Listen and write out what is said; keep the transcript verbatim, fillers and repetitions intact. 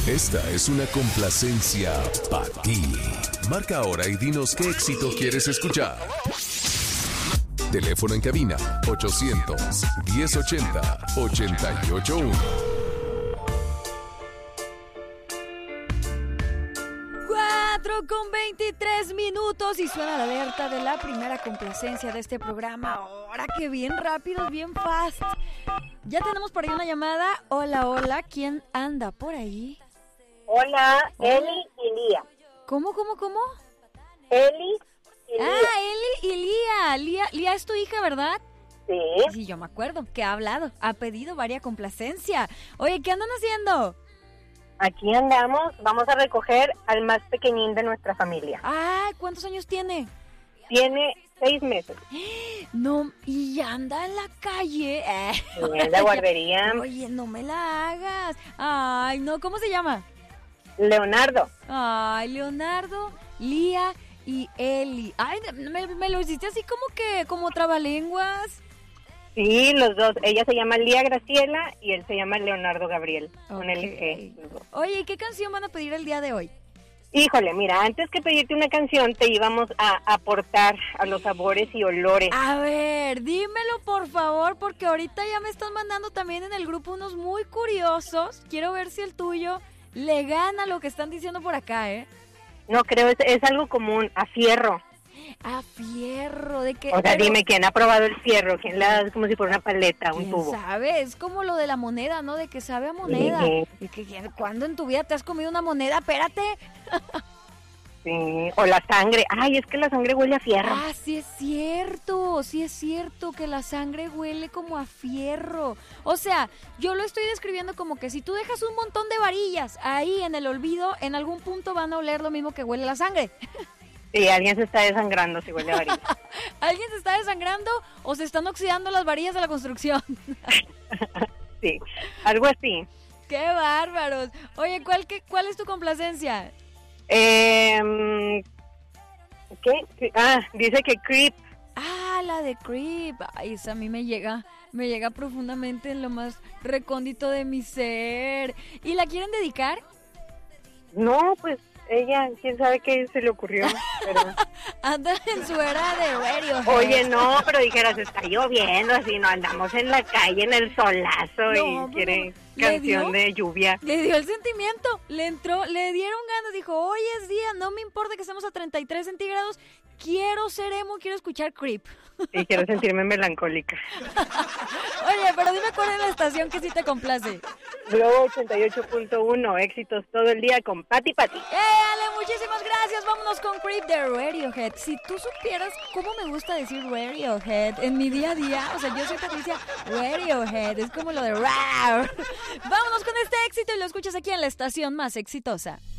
Esta es una complacencia para ti. Marca ahora y dinos qué éxito quieres escuchar. Teléfono en cabina ochocientos, diez ochenta, ochenta y ocho uno. cuatro con veintitrés minutos y suena la alerta de la primera complacencia de este programa. Ahora que bien rápido, bien fast. Ya tenemos por ahí una llamada. Hola, hola, ¿quién anda por ahí? Hola, Eli y Lía. ¿Cómo, cómo, cómo? Eli y Lía. Ah, Eli y Lía. Lía. Lía es tu hija, ¿verdad? Sí. Sí, yo me acuerdo que ha hablado, ha pedido varia complacencia. Oye, ¿qué andan haciendo? Aquí andamos, vamos a recoger al más pequeñín de nuestra familia. Ah, ¿cuántos años tiene? Tiene seis meses. No, y anda en la calle. Eh. En la guardería. Oye, no me la hagas. Ay, no, ¿cómo se llama? Leonardo. Ay, Leonardo, Lía y Eli. Ay, me, me lo hiciste así como que, como trabalenguas. Sí, los dos. Ella se llama Lía Graciela y él se llama Leonardo Gabriel. Con el G. Oye, ¿y qué canción van a pedir el día de hoy? Híjole, mira, antes que pedirte una canción, te íbamos a aportar a los sabores y olores. A ver, dímelo por favor, porque ahorita ya me están mandando también en el grupo unos muy curiosos. Quiero ver si el tuyo le gana lo que están diciendo por acá, ¿eh? No creo, es, es algo común, a fierro. A fierro, ¿de qué? O sea, Pero, dime, ¿quién ha probado el fierro? ¿Quién le da como si fuera una paleta, un ¿quién tubo? sabe? Es como lo de la moneda, ¿no? De que sabe a moneda. Sí. Y que, ¿cuándo en tu vida te has comido una moneda? Espérate. Sí, o la sangre. Ay, es que la sangre huele a fierro. Ah, sí es cierto, sí es cierto que la sangre huele como a fierro. O sea, yo lo estoy describiendo como que si tú dejas un montón de varillas ahí en el olvido, en algún punto van a oler lo mismo que huele la sangre. Sí, alguien se está desangrando si huele a varilla. ¿Alguien se está desangrando o se están oxidando las varillas de la construcción? Sí, algo así. ¡Qué bárbaros! Oye, ¿cuál, qué, cuál es tu complacencia? Eh, ¿Qué? Ah, dice que Creep. Ah, la de Creep. Ay, esa a mí me llega, me llega profundamente en lo más recóndito de mi ser. ¿Y la quieren dedicar? No, pues ella, quién sabe qué se le ocurrió. Pero... Anda en su era de Radiohead. Oye, no, pero dijeras, está lloviendo, así no andamos en la calle en el solazo No, y quiere ¿le canción dio? de lluvia. Le dio el sentimiento, le entró, le dieron ganas, dijo, hoy es día, no me importa que estemos a treinta y tres centígrados, quiero ser emo, quiero escuchar Creep. Y quiero sentirme melancólica. Oye, pero dime cuál es la estación que sí te complace. Globo ochenta y ocho punto uno, éxitos todo el día con Pati Pati. ¡Eh, Ale! Muchísimas gracias. Vámonos con Creep de Radiohead. Si tú supieras cómo me gusta decir Radiohead en mi día a día, o sea, yo soy Patricia Radiohead, es como lo de Rar. Vámonos con este éxito y lo escuchas aquí en la estación más exitosa.